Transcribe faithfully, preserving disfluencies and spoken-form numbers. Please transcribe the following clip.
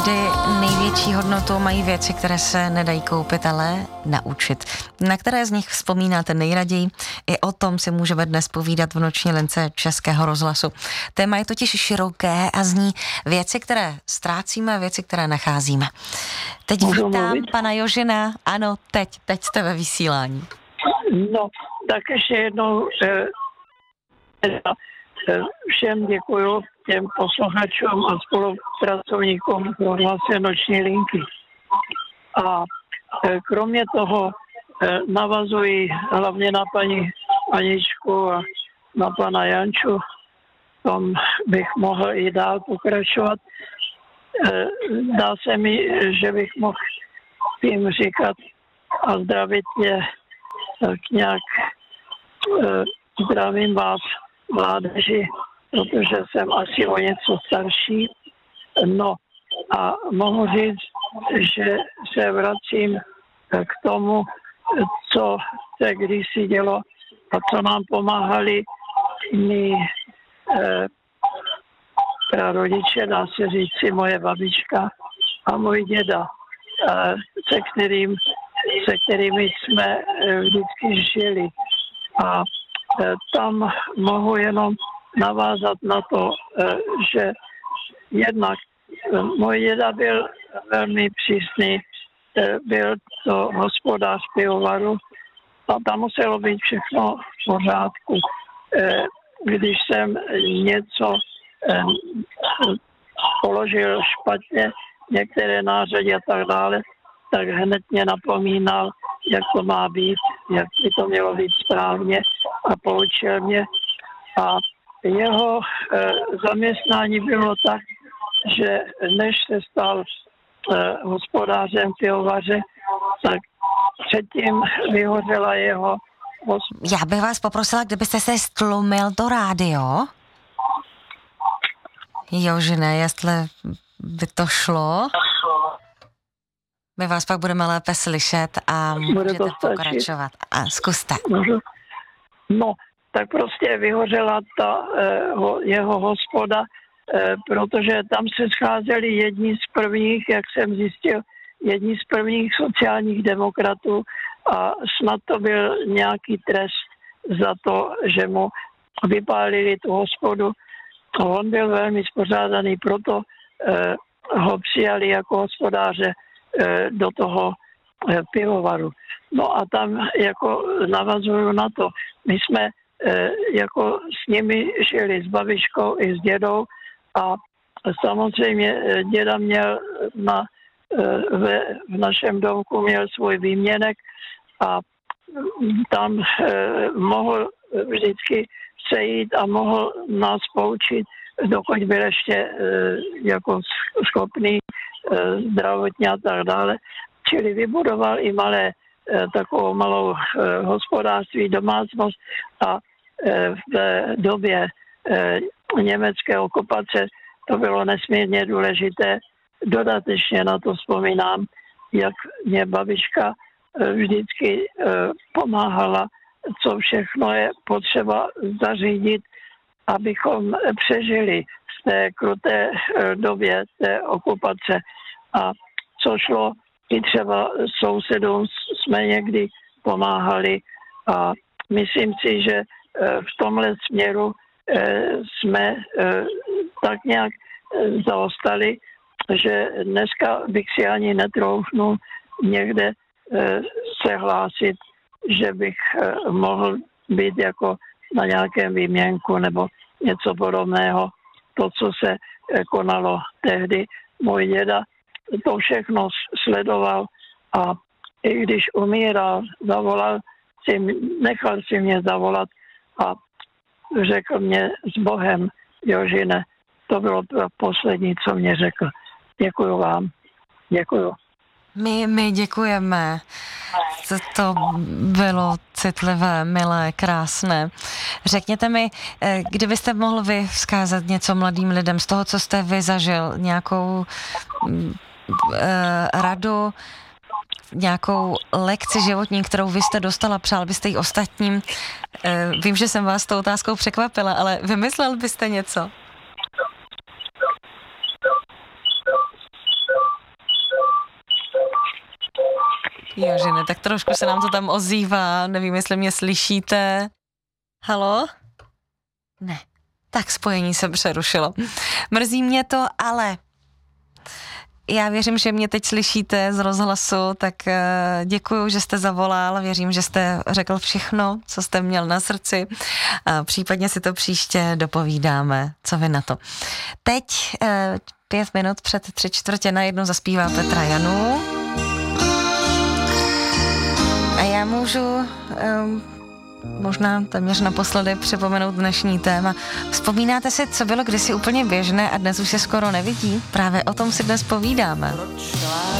Kdy největší hodnotu mají věci, které se nedají koupit, ale naučit. Na které z nich vzpomínáte nejraději? I o tom si můžeme dnes povídat v noční lince Českého rozhlasu. Téma je totiž široké a zní věci, které ztrácíme, věci, které nacházíme. Teď Můžu vítám mluvit? pana Jožina. Ano, teď, teď jste ve vysílání. No, tak ještě jednou eh, eh, všem děkuju, těm posluchačům a spolupracovníkům rozhlasu Noční linky. A eh, kromě toho eh, navazuji hlavně na paní Aničku a na pana Janču, tom bych mohl i dál pokračovat. Eh, dá se mi, že bych mohl jim říkat a zdravit je tak nějak eh, zdravím vás, mládeži, protože jsem asi o něco starší. No a mohu říct, že se vracím k tomu, co se kdysi dělo a co nám pomáhali mý eh, prarodiče, dá se říci moje babička a můj děda, eh, se kterým se kterými jsme vždycky žili. A tam mohu jenom navázat na to, že jednak můj děda byl velmi přísný, byl to hospodář pivovaru a tam muselo být všechno v pořádku. Když jsem něco položil špatně, některé nářadí a tak dále, tak hned mě napomínal, jak to má být, jak by to mělo být správně a poučil mě. A jeho e, zaměstnání bylo tak, že než se stal e, hospodářem pivovaře, tak předtím vyhořela jeho hosp- Já bych vás poprosila, kdybyste se stlumil to rádio. Jožine, jestli by to šlo. My vás pak budeme lépe slyšet a můžete pokračovat. A zkuste. No, tak prostě vyhořela ta uh, jeho hospoda, uh, protože tam se scházeli jedni z prvních, jak jsem zjistil, jedni z prvních sociálních demokratů a snad to byl nějaký trest za to, že mu vypálili tu hospodu. On byl velmi spořádaný, proto uh, ho přijali jako hospodáře do toho pivovaru. No a tam jako navazuju na to. My jsme jako s nimi žili s babičkou i s dědou a samozřejmě děda měl na, ve, v našem domku měl svůj výměnek a tam mohl vždycky sejít a mohl nás poučit, dokud byl ještě jako schopný zdravotně a tak dále. Čili vybudoval i malé, takovou malou hospodářství, domácnost a v době německé okupace to bylo nesmírně důležité. Dodatečně na to vzpomínám, jak mě babička vždycky pomáhala, co všechno je potřeba zařídit, abychom přežili v té kruté době té okupace. A co šlo, i třeba sousedům jsme někdy pomáhali a myslím si, že v tomhle směru jsme tak nějak zaostali, že dneska bych si ani netroufnul někde se hlásit, že bych mohl být jako na nějakém výměnku nebo něco podobného. To, co se konalo tehdy, můj děda to všechno sledoval a i když umíral, zavolal si, nechal si mě zavolat a řekl mě s Bohem, Jožine, to bylo poslední, co mě řekl. Děkuju vám. Děkuju. My, my děkujeme. To bylo citlivé, milé, krásné. Řekněte mi, kdybyste mohl vy vzkázat něco mladým lidem z toho, co jste vy zažil, nějakou eh, radu, nějakou lekci životní, kterou vy jste dostala, přál byste ji ostatním. Eh, vím, že jsem vás tou otázkou překvapila, ale vymyslel byste něco? Jo, že ne, tak trošku se nám to tam ozývá, nevím, jestli mě slyšíte. Halo? Ne, tak spojení se přerušilo. Mrzí mě to, ale já věřím, že mě teď slyšíte z rozhlasu, tak děkuju, že jste zavolal, věřím, že jste řekl všechno, co jste měl na srdci. A případně si to příště dopovídáme, co vy na to. Teď pět minut před tři čtvrtě na jednu zaspívá Petra Janů. A já můžu um, možná téměř naposledy připomenout dnešní téma. Vzpomínáte si, co bylo kdysi úplně běžné a dnes už se skoro nevidí? Právě o tom si dnes povídáme.